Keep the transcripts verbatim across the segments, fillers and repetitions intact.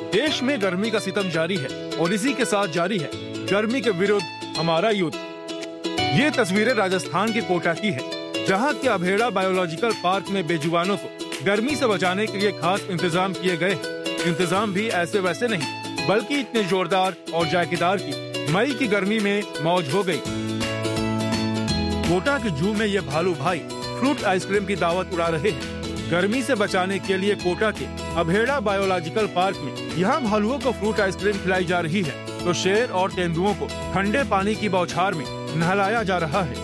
देश में गर्मी का सितम जारी है और इसी के साथ जारी है गर्मी के विरुद्ध हमारा युद्ध। ये तस्वीरें राजस्थान के कोटा की है, जहां के अभेड़ा बायोलॉजिकल पार्क में बेजुबानों को गर्मी से बचाने के लिए खास इंतजाम किए गए। इंतजाम भी ऐसे वैसे नहीं, बल्कि इतने जोरदार और जायकेदार की मई की गर्मी में मौज हो गई। कोटा के जू में ये भालू भाई फ्रूट आइसक्रीम की दावत उड़ा रहे हैं। गर्मी से बचाने के लिए कोटा के अभेड़ा बायोलॉजिकल पार्क में यहाँ भालुओं को फ्रूट आइसक्रीम खिलाई जा रही है, तो शेर और तेंदुओं को ठंडे पानी की बौछार में नहलाया जा रहा है।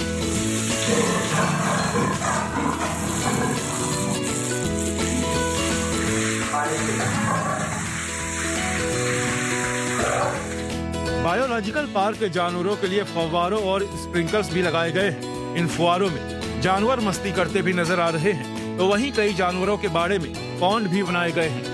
बायोलॉजिकल पार्क के जानवरों के लिए फव्वारों और स्प्रिंकलर्स भी लगाए गए हैं। इन फुआरों में जानवर मस्ती करते भी नजर आ रहे हैं, तो वहीं कई जानवरों के बाड़े में पॉन्ड भी बनाए गए हैं।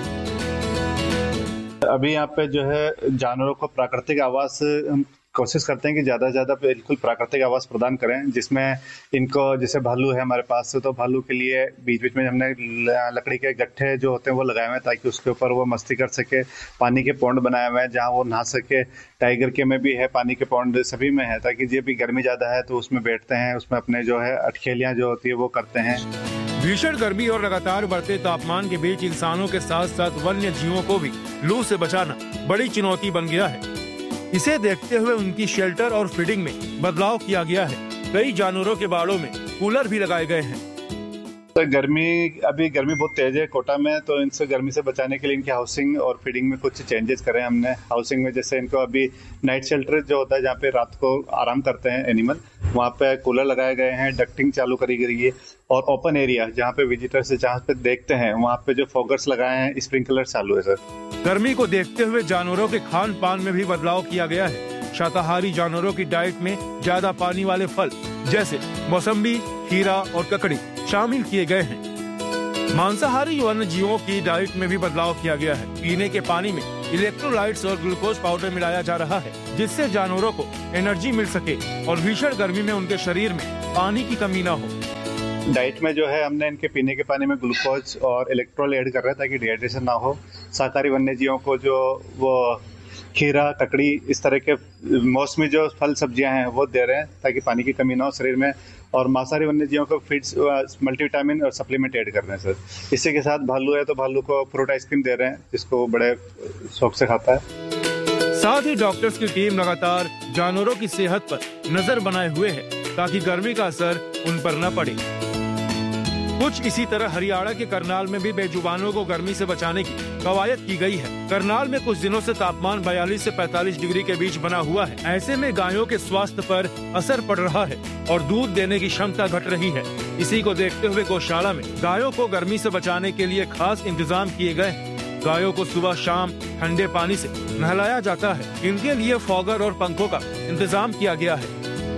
अभी यहाँ पे जो है जानवरों को प्राकृतिक आवास हम कोशिश करते हैं कि ज़्यादा से ज़्यादा बिल्कुल प्राकृतिक आवास प्रदान करें, जिसमें इनको जैसे भालू है हमारे पास, तो भालू के लिए बीच बीच में हमने लकड़ी के गट्ठे जो होते हैं वो लगाए हुए हैं, ताकि उसके ऊपर वो मस्ती कर सके। पानी के पौंड बनाए हुए हैं जहाँ वो नहा सके। टाइगर के में भी है, पानी के पौंड सभी में है, ताकि जब भी गर्मी ज़्यादा है तो उसमें बैठते हैं, उसमें अपने जो है अटखेलियाँ जो होती है वो करते हैं। भीषण गर्मी और लगातार बढ़ते तापमान के बीच इंसानों के साथ साथ वन्य जीवों को भी लू से बचाना बड़ी चुनौती बन गया है। इसे देखते हुए उनकी शेल्टर और फीडिंग में बदलाव किया गया है। कई जानवरों के बाड़ों में कूलर भी लगाए गए हैं। तो गर्मी अभी गर्मी बहुत तेज है कोटा में, तो इनसे गर्मी से बचाने के लिए इनकी हाउसिंग और फीडिंग में कुछ चेंजेस करें हमने। हाउसिंग में जैसे इनको अभी नाइट शेल्टर जो होता है जहाँ पे रात को आराम करते हैं एनिमल, वहाँ पे कूलर लगाए गए हैं, डक्टिंग चालू करी गई है, और ओपन एरिया जहाँ पे विजिटर्स जहाँ पे देखते हैं वहाँ पे जो फॉगर्स लगाए हैं, स्प्रिंकलर चालू है सर। गर्मी को देखते हुए जानवरों के खान पान में भी बदलाव किया गया है। शाकाहारी जानवरों की डाइट में ज्यादा पानी वाले फल जैसे मौसम्बी, खीरा और ककड़ी शामिल किए गए हैं। मांसाहारी वन्य जीवों की डाइट में भी बदलाव किया गया है। पीने के पानी में इलेक्ट्रोलाइट्स और ग्लूकोज पाउडर मिलाया जा रहा है, जिससे जानवरों को एनर्जी मिल सके और भीषण गर्मी में उनके शरीर में पानी की कमी न हो। डाइट में जो है हमने इनके पीने के पानी में ग्लूकोज और इलेक्ट्रोल ऐड कर रहे हैं ताकि डिहाइड्रेशन ना हो। शाकाहारी वन्य जीवों को जो वो खीरा, ककड़ी, इस तरह के मौसमी जो फल सब्जियां हैं वो दे रहे हैं ताकि पानी की कमी ना हो शरीर में। और मांसाहारी वन्य जीवों को फीड्स, मल्टीविटामिन और सप्लीमेंट ऐड कर रहे हैं सर। इसी के साथ भालू है तो भालू को फ्रूट आइसक्रीम दे रहे हैं, जिसको बड़े शौक से खाता है। साथ ही डॉक्टर्स की टीम लगातार जानवरों की सेहत पर नजर बनाए हुए है, ताकि गर्मी का असर उन पर न पड़े। कुछ इसी तरह हरियाणा के करनाल में भी बेजुबानों को गर्मी से बचाने की कवायद की गई है। करनाल में कुछ दिनों से तापमान बयालीस से पैंतालीस डिग्री के बीच बना हुआ है। ऐसे में गायों के स्वास्थ्य पर असर पड़ रहा है और दूध देने की क्षमता घट रही है। इसी को देखते हुए गौशाला में गायों को गर्मी से बचाने के लिए खास इंतजाम किए गए हैं। गायों को सुबह शाम ठंडे पानी से नहलाया जाता है। इनके लिए फॉगर और पंखों का इंतजाम किया गया है।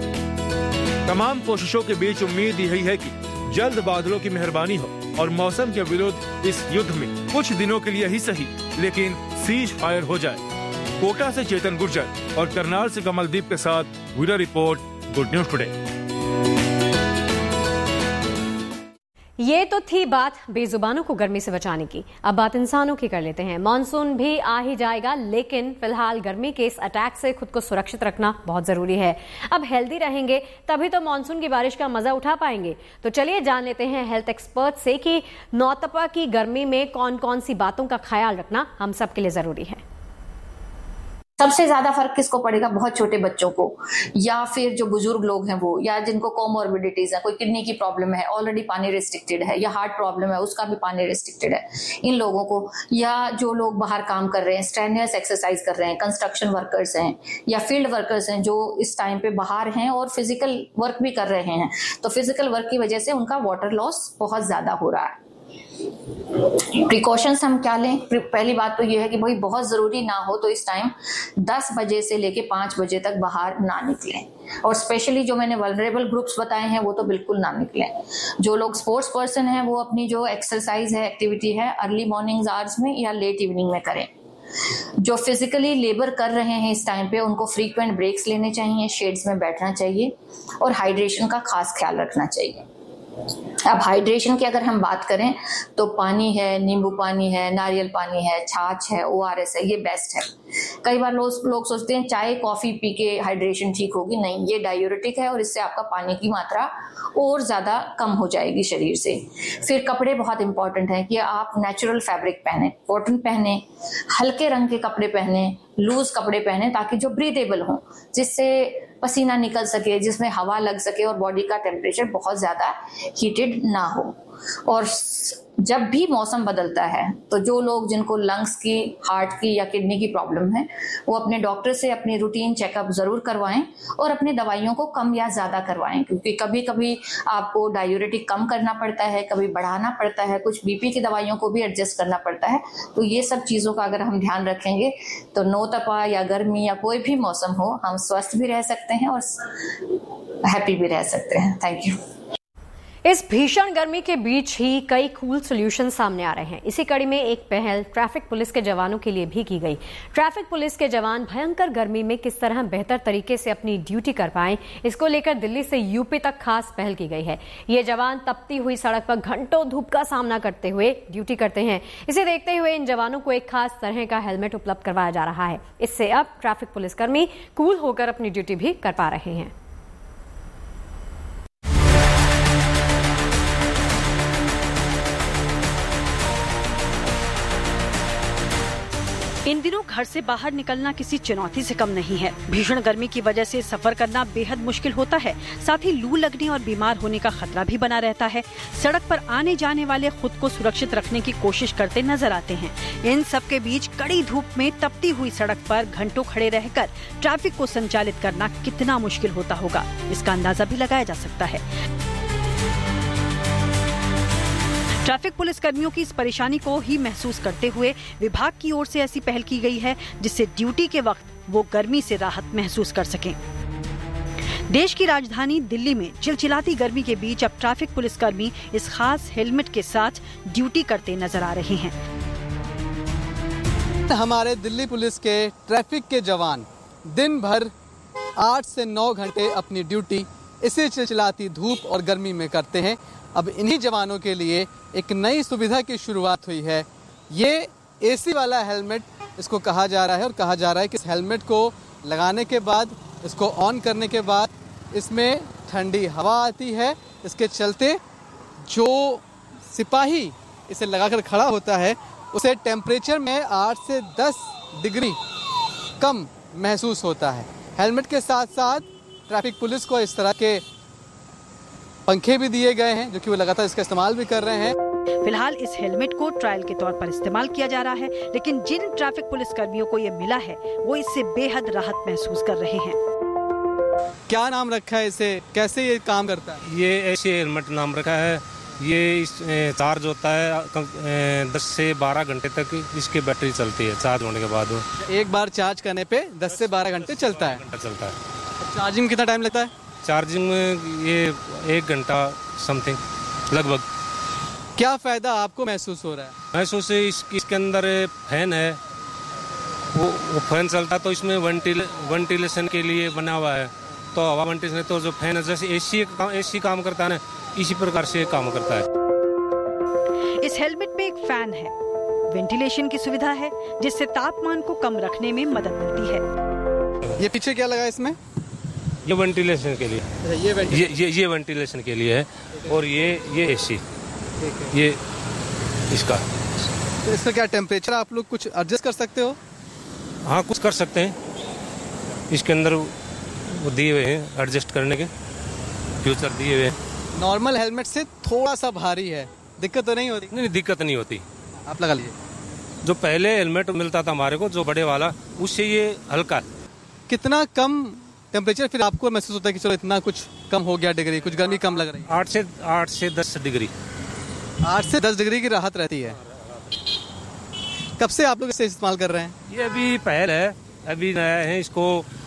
तमाम कोशिशों के बीच उम्मीद यही है कि जल्द बादलों की मेहरबानी हो और मौसम के विरुद्ध इस युद्ध में कुछ दिनों के लिए ही सही, लेकिन सीज फायर हो जाए। कोटा से चेतन गुर्जर और करनाल से कमलदीप के साथ bureau report, good news today. ये तो थी बात बेजुबानों को गर्मी से बचाने की। अब बात इंसानों की कर लेते हैं। मानसून भी आ ही जाएगा, लेकिन फिलहाल गर्मी के इस अटैक से खुद को सुरक्षित रखना बहुत जरूरी है। अब हेल्दी रहेंगे तभी तो मानसून की बारिश का मजा उठा पाएंगे। तो चलिए जान लेते हैं हेल्थ एक्सपर्ट से कि नौतपा की गर्मी में कौन कौन सी बातों का ख्याल रखना हम सबके लिए जरूरी है। सबसे ज्यादा फर्क किसको पड़ेगा? बहुत छोटे बच्चों को, या फिर जो बुजुर्ग लोग हैं वो, या जिनको कोमोर्बिडिटीज है, कोई किडनी की प्रॉब्लम है, ऑलरेडी पानी रिस्ट्रिक्टेड है, या हार्ट प्रॉब्लम है उसका भी पानी रिस्ट्रिक्टेड है, इन लोगों को। या जो लोग बाहर काम कर रहे हैं, स्ट्रेनियस एक्सरसाइज कर रहे हैं, कंस्ट्रक्शन वर्कर्स हैं या फील्ड वर्कर्स हैं जो इस टाइम पे बाहर हैं और फिजिकल वर्क भी कर रहे हैं, तो फिजिकल वर्क की वजह से उनका वाटर लॉस बहुत ज्यादा हो रहा है। प्रिकॉशंस हम क्या लें? पहली बात तो ये है कि भाई बहुत जरूरी ना हो तो इस टाइम दस बजे से लेके पांच बजे तक बाहर ना निकलें, और स्पेशली जो मैंने वल्नरेबल ग्रुप्स बताए हैं वो तो बिल्कुल ना निकलें। जो लोग स्पोर्ट्स पर्सन हैं वो अपनी जो एक्सरसाइज है, एक्टिविटी है, अर्ली मॉर्निंग आवर्स में या लेट इवनिंग में करें। जो फिजिकली लेबर कर रहे हैं इस टाइम पे उनको फ्रीक्वेंट ब्रेक्स लेने चाहिए, शेड्स में बैठना चाहिए और हाइड्रेशन का खास ख्याल रखना चाहिए। अब हाइड्रेशन की अगर हम बात करें तो पानी है, नींबू पानी है, नारियल पानी है, छाछ है, ओआरएस है, ये बेस्ट है। कई बार लोग लोग सोचते हैं चाय कॉफी पी के हाइड्रेशन ठीक होगी, नहीं, ये डायूरेटिक है और इससे आपका पानी की मात्रा और ज्यादा कम हो जाएगी शरीर से। फिर कपड़े बहुत इंपॉर्टेंट हैं कि आप नेचुरल फैब्रिक पहने, कॉटन पहने, हल्के रंग के कपड़े पहने, लूज कपड़े पहने, ताकि जो ब्रीदेबल हो, जिससे पसीना निकल सके, जिसमें हवा लग सके और बॉडी का टेम्परेचर बहुत ज्यादा हीटेड ना हो। और जब भी मौसम बदलता है तो जो लोग जिनको लंग्स की, हार्ट की या किडनी की प्रॉब्लम है, वो अपने डॉक्टर से अपनी रूटीन चेकअप जरूर करवाएं और अपनी दवाइयों को कम या ज्यादा करवाएं, क्योंकि कभी कभी आपको डायूरेटिक कम करना पड़ता है, कभी बढ़ाना पड़ता है, कुछ बीपी की दवाइयों को भी एडजस्ट करना पड़ता है। तो ये सब चीजों का अगर हम ध्यान रखेंगे तो नो तपा या गर्मी या कोई भी मौसम हो, हम स्वस्थ भी रह सकते हैं और हैप्पी भी रह सकते हैं। Thank you. इस भीषण गर्मी के बीच ही कई कूल सॉल्यूशन सामने आ रहे हैं। इसी कड़ी में एक पहल ट्रैफिक पुलिस के जवानों के लिए भी की गई। ट्रैफिक पुलिस के जवान भयंकर गर्मी में किस तरह बेहतर तरीके से अपनी ड्यूटी कर पाएं, इसको लेकर दिल्ली से यूपी तक खास पहल की गई है। ये जवान तपती हुई सड़क पर घंटों धूप का सामना करते हुए ड्यूटी करते हैं। इसे देखते हुए इन जवानों को एक खास तरह का हेलमेट उपलब्ध करवाया जा रहा है। इससे अब ट्रैफिक पुलिसकर्मी कूल होकर अपनी ड्यूटी भी कर पा रहे हैं। इन दिनों घर से बाहर निकलना किसी चुनौती से कम नहीं है। भीषण गर्मी की वजह से सफर करना बेहद मुश्किल होता है, साथ ही लू लगने और बीमार होने का खतरा भी बना रहता है। सड़क पर आने जाने वाले खुद को सुरक्षित रखने की कोशिश करते नजर आते हैं। इन सब के बीच कड़ी धूप में तपती हुई सड़क पर घंटों खड़े रहकर ट्रैफिक को संचालित करना कितना मुश्किल होता होगा, इसका अंदाजा भी लगाया जा सकता है। ट्रैफिक पुलिस कर्मियों की इस परेशानी को ही महसूस करते हुए विभाग की ओर से ऐसी पहल की गई है जिससे ड्यूटी के वक्त वो गर्मी से राहत महसूस कर सकें। देश की राजधानी दिल्ली में चिलचिलाती गर्मी के बीच अब ट्रैफिक पुलिस कर्मी इस खास हेलमेट के साथ ड्यूटी करते नजर आ रहे हैं। हमारे दिल्ली पुलिस के ट्रैफिक के जवान दिन भर आठ से नौ घंटे अपनी ड्यूटी इसी चिलचिलाती धूप और गर्मी में करते हैं। अब इन्हीं जवानों के लिए एक नई सुविधा की शुरुआत हुई है। ये एसी वाला हेलमेट इसको कहा जा रहा है और कहा जा रहा है कि इस हेलमेट को लगाने के बाद, इसको ऑन करने के बाद इसमें ठंडी हवा आती है। इसके चलते जो सिपाही इसे लगाकर खड़ा होता है उसे टेम्परेचर में आठ से दस डिग्री कम महसूस होता है। हेलमेट के साथ साथ ट्रैफिक पुलिस को इस तरह के पंखे भी दिए गए हैं जो कि वो लगातार इसका इस्तेमाल भी कर रहे हैं। फिलहाल इस हेलमेट को ट्रायल के तौर पर इस्तेमाल किया जा रहा है, लेकिन जिन ट्रैफिक पुलिस कर्मियों को ये मिला है वो इससे बेहद राहत महसूस कर रहे हैं। क्या नाम रखा है इसे, कैसे ये काम करता है? ये ऐसे हेलमेट नाम रखा है। ये इस चार्ज होता है दस से बारह घंटे तक इसकी बैटरी चलती है। चार्ज होने के बाद वो एक बार चार्ज करने पे दस से बारह घंटे चलता है चलता है चार्जिंग कितना टाइम लगता है? चार्जिंग में ये एक घंटा समथिंग लगभग। क्या फायदा आपको महसूस हो रहा है? महसूस इस, इसके अंदर फैन है, वो वो फैन चलता तो इसमें वेंटिल वेंटिलेशन के लिए बना हुआ है। तो हवा वेंटिलेशन तो जो फैन है जैसे एसी एसी काम करता है ना, इसी प्रकार से काम करता है। इस हेलमेट में एक फैन है, वेंटिलेशन की सुविधा है जिससे तापमान को कम रखने में मदद मिलती है। ये पीछे क्या लगा इसमें? ये वेंटिलेशन के लिए, ये ये ये ये वेंटिलेशन के लिए है और ये ये एसी, ये इसका। तो इसका क्या टेम्परेचर आप लोग कुछ एडजस्ट कर सकते हो? हाँ, कुछ कर सकते हैं। इसके अंदर वो दिए हुए हैं एडजस्ट करने के फ्यूचर दिए हुए हैं। नॉर्मल हेलमेट से थोड़ा सा भारी है, दिक्कत तो नहीं होती? नहीं, दिक्कत नहीं होती। आप लगा लीजिए। जो पहले हेलमेट मिलता था हमारे को, जो बड़े वाला, उससे ये हल्का। कितना कम टेम्परेचर फिर आपको महसूस होता है कि चलो इतना कुछ कम हो गया डिग्री, कुछ गर्मी कम लग रही है? आठ से आठ से दस डिग्री आठ से दस डिग्री की राहत रहती है। कब से आप लोग इसे इस्तेमाल कर रहे हैं? ये अभी पहल है, अभी नया है, इसको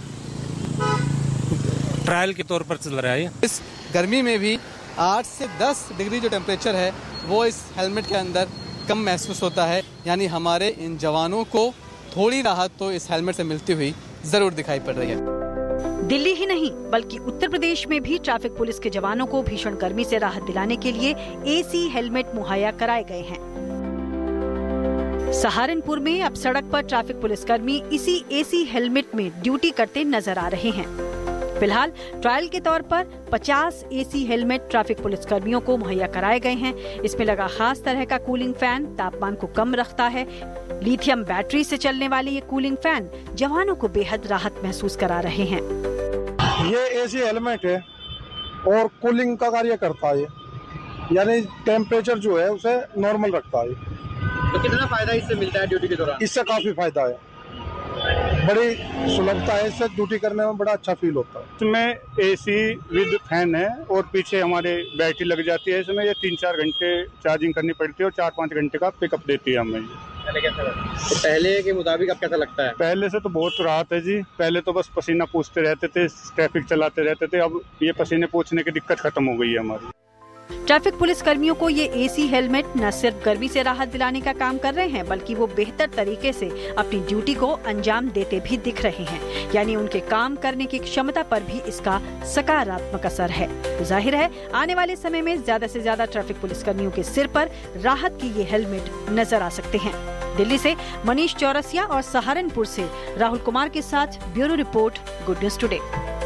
ट्रायल के तौर पर चल रहा है। इस गर्मी में भी आठ से दस डिग्री जो टेम्परेचर है वो इस हेलमेट के अंदर कम महसूस होता है। यानी हमारे इन जवानों को थोड़ी राहत तो इस हेलमेट से मिलती हुई जरूर दिखाई पड़ रही है। दिल्ली ही नहीं बल्कि उत्तर प्रदेश में भी ट्रैफिक पुलिस के जवानों को भीषण गर्मी से राहत दिलाने के लिए एसी हेलमेट मुहैया कराए गए हैं। सहारनपुर में अब सड़क पर ट्रैफिक पुलिसकर्मी इसी एसी हेलमेट में ड्यूटी करते नजर आ रहे हैं। फिलहाल ट्रायल के तौर पर पचास एसी हेलमेट ट्रैफिक पुलिसकर्मियों को मुहैया कराए गए हैं। इसमें लगा खास तरह का कूलिंग फैन तापमान को कम रखता है। लिथियम बैटरी से चलने वाले ये कूलिंग फैन जवानों को बेहद राहत महसूस करा रहे हैं। ये एसी हेलमेट है और कूलिंग का कार्य करता है, यानी टेम्परेचर जो है उसे नॉर्मल रखता है। तो कितना फायदा इससे मिलता है ड्यूटी के दौरान? इससे काफी फायदा है, बड़ी सुलभता है, इससे ड्यूटी करने में बड़ा अच्छा फील होता है। इसमें एसी विद फैन है और पीछे हमारे बैटरी लग जाती है। इसमें ये तीन चार घंटे चार्जिंग करनी पड़ती है और चार पाँच घंटे का पिकअप देती है हमें। पहले कैसा लगता? तो पहले के मुताबिक अब कैसा लगता है? पहले से तो बहुत राहत है जी। पहले तो बस पसीना पूछते रहते थे, ट्रैफिक चलाते रहते थे, अब ये पसीने पूछने की दिक्कत खत्म हो गई है हमारी। ट्रैफिक पुलिस कर्मियों को ये एसी हेलमेट न सिर्फ गर्मी से राहत दिलाने का काम कर रहे हैं बल्कि वो बेहतर तरीके से अपनी ड्यूटी को अंजाम देते भी दिख रहे हैं। यानी उनके काम करने की क्षमता पर भी इसका सकारात्मक असर है। तो जाहिर है आने वाले समय में ज्यादा से ज्यादा ट्रैफिक पुलिस कर्मियों के सिर पर राहत की ये हेलमेट नजर आ सकते हैं। दिल्ली से मनीष चौरसिया और सहारनपुर से राहुल कुमार के साथ bureau report, good news today.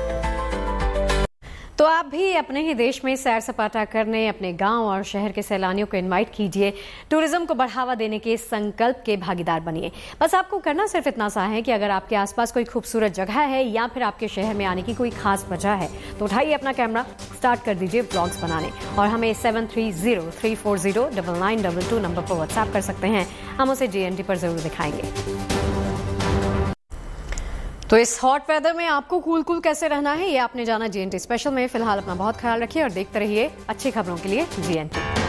तो आप भी अपने ही देश में सैर सपाटा करने अपने गांव और शहर के सैलानियों को इनवाइट कीजिए। टूरिज्म को बढ़ावा देने के संकल्प के भागीदार बनिए। बस आपको करना सिर्फ इतना सा है कि अगर आपके आसपास कोई खूबसूरत जगह है या फिर आपके शहर में आने की कोई खास वजह है तो उठाइए अपना कैमरा, स्टार्ट कर दीजिए ब्लॉग्स बनाने और हमें seven three zero three four zero double nine double two number पर व्हाट्सएप कर सकते हैं। हम उसे जी एन टी पर जरूर दिखाएंगे। तो इस हॉट वेदर में आपको कूल कूल कैसे रहना है ये आपने जाना जी एन टी स्पेशल में। फिलहाल अपना बहुत ख्याल रखिए और देखते रहिए अच्छी खबरों के लिए जी एन टी।